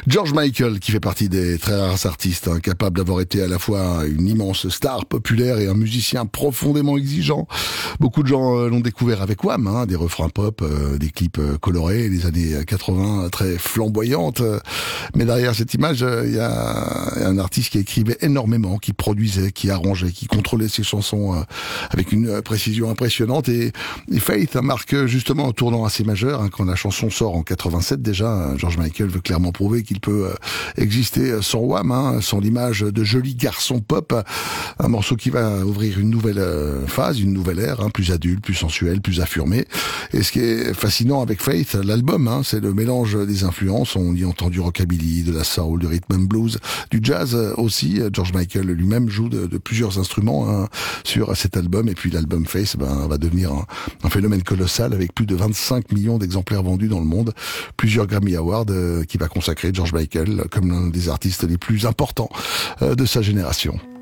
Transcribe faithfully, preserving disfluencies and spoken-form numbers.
George Michael, qui fait partie des très rares artistes hein, capables d'avoir été à la fois une immense star populaire et un musicien profondément exigeant. Beaucoup de gens euh, l'ont découvert avec Wham, hein, des refrains pop, euh, des clips euh, colorés, les années quatre-vingts euh, très flamboyantes. Euh, mais derrière cette image, il euh, y a un artiste qui écrivait énormément, qui produisait, qui arrangeait, qui contrôlait ses chansons euh, avec une euh, précision impressionnante. Et, et Faith hein, marque justement un tournant assez majeur hein, quand la chanson sort en quatre-vingt-sept déjà. Hein, George Michael veut clairement prouver qu'il peut euh, exister sans Wham, hein, sans l'image de joli garçon pop. Un morceau qui va ouvrir une nouvelle euh, phase, une nouvelle ère, hein, plus adulte, plus sensuelle, plus affirmée. Et ce qui est fascinant avec Faith, l'album, hein, c'est le mélange des influences. On y entend du rockabilly, de la soul, du rhythm and blues, du jazz aussi. George Michael lui-même joue de, de plusieurs instruments hein, sur cet album. Et puis l'album Faith ben, va devenir un, un phénomène colossal avec plus de vingt-cinq millions d'exemplaires vendus dans le monde. Plusieurs Grammy Awards euh, qui va consacrer George Michael comme l'un des artistes les plus importants euh, de sa génération.